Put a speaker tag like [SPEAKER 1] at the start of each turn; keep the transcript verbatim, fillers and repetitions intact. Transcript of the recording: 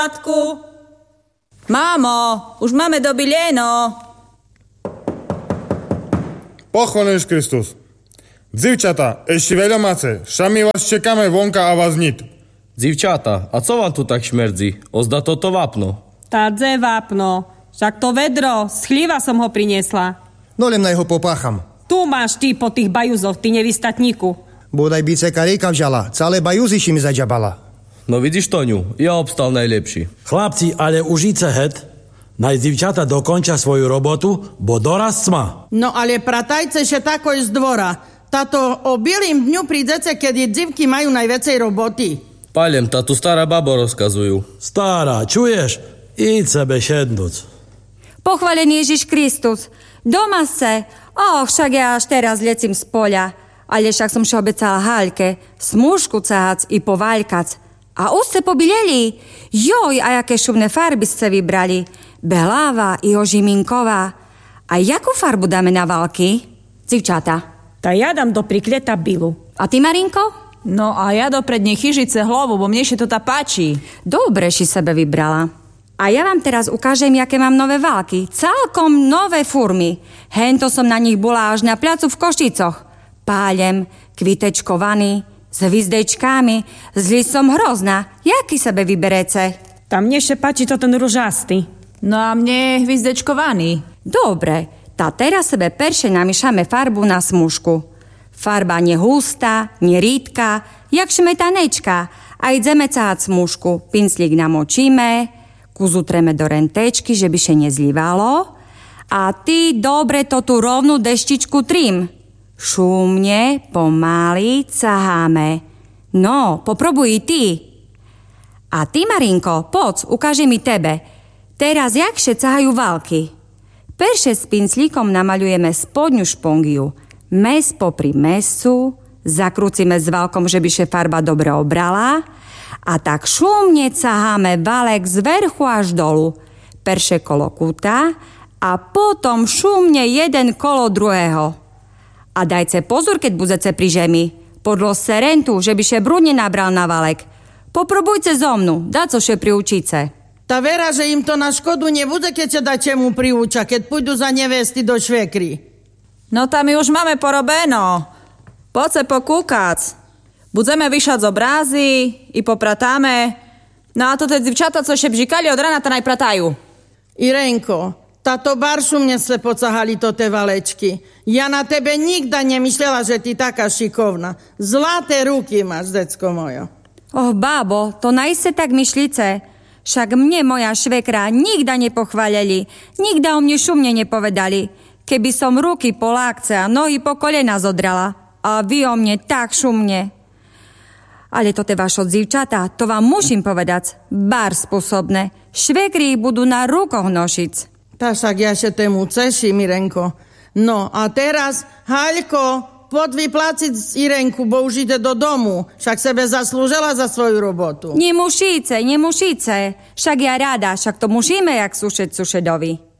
[SPEAKER 1] Matku! Mámo, už máme dobileno.
[SPEAKER 2] Pochválený Kristus. Dzivčata, ešte veľa máte. Šami vás čekáme vonka a vás nit.
[SPEAKER 3] Dzivčata, a co vám tu tak šmerdzi? Ozda toto vápno.
[SPEAKER 4] Tadze vápno. Však to vedro, z chlíva som ho priniesla.
[SPEAKER 5] No len na jeho popácham.
[SPEAKER 4] Tu máš ty po tých bajuzoch, ty nevystatníku.
[SPEAKER 5] Bodaj by ceka rieka vžala, celé bajuziši mi zadžabala.
[SPEAKER 3] No vidíš, Toňu, ja obstal najlepší.
[SPEAKER 6] Chlapci, ale užice het. Naj dzivčata dokončia svoju robotu, bo doraz cma.
[SPEAKER 7] No ale pratajce še tako z dvora. Tato o bielým dňu prídece, kedy dzivky majú najväcej roboty.
[SPEAKER 3] Paliem, ta tu stará babo rozkazujú.
[SPEAKER 6] Stará, čuješ? Íď sebe šednúc.
[SPEAKER 8] Pochválený Ježiš Kristus. Doma se. Och, však ja až teraz lecím z poľa. Ale však som še obecala Haľke. Smúšku cahac i povaľkac. A už ste pobileli. Joj, a jaké šumné farby ste vybrali. Beláva i ožiminková. A jakú farbu dáme na války? Dzivčata.
[SPEAKER 4] Ta ja dám do priklieta bilu.
[SPEAKER 8] A ty, Marinko?
[SPEAKER 1] No a ja do prednej chyžice hlavu, bo mne še to tá páči.
[SPEAKER 8] Dobre si sebe vybrala. A ja vám teraz ukážem, jaké mám nové války. Celkom nové furmy. Hento som na nich bola až na placu v Košicoch. Pálem, kvitečkovaný, s hvizdečkami. Zli som hrozná. Jaký sebe vyberece?
[SPEAKER 4] Tam mne še páči to ten ružastý.
[SPEAKER 1] No a mne hvizdečkovaný.
[SPEAKER 8] Dobre, tá teraz sebe perše namiešame farbu na smužku. Farba nie hustá, nie rýdka, jak šmetanečka. A ideme cáhať smužku. Pinclík namočíme, kuzutreme do rentečky, že by še nezlívalo. A ty dobre to tú rovnú deštičku trim. Šumne, pomaly caháme. No, poprobuj ty. A ty, Marinko, poď, ukáže mi tebe. Teraz jakže cahajú války. Perše s pinclíkom namaľujeme spodňu špongiu. Mes popri mesu, zakrúcime s válkom, že by še farba dobre obrala a tak šumne caháme válek z vrchu až dolu. Perše kolo kúta a potom šumne jeden kolo druhého. A dajce pozor, keď budete pri žemi. Podľa serentu, že by še brud nenabral na válek. Poprobujte zo mnu, dá co še priučice.
[SPEAKER 7] Ta vera, že im to na škodu nebude, keď sa da čemu priúča, keď pôjdu za nevesty do švekry.
[SPEAKER 1] No tam my už máme porobeno. Poď sa pokúkac. Budeme vyšať z obrázy i popratáme. No a to tie dzivčata, co šebžikali od rana, ta najpratajú.
[SPEAKER 7] Irenko, táto baršu mne se pocahali to te valečky. Ja na tebe nikda nemyslela, že ty taká šikovná. Zlaté ruky máš, decko mojo.
[SPEAKER 8] Oh, bábo, to najste tak myšlice. Však mne moja švekra nikda nepochválili, nikda o mne šumne nepovedali. Keby som ruky po lákce a nohy po kolena zodrala. A vy o mne tak šumne. Ale to te vašo dzivčata, to vám musím povedať. Bar spôsobné. Švekry ich budú na rukoch nošiť.
[SPEAKER 7] Ta však ja še tému ceším, Irenko. No a teraz, Haľko, poď vypláciť Irenku, bo už ide do domu. Však sebe zaslúžila za svoju robotu.
[SPEAKER 8] Nemusíce, nemusíce. Však ja rada, však to musíme jak sušeť sušedovi.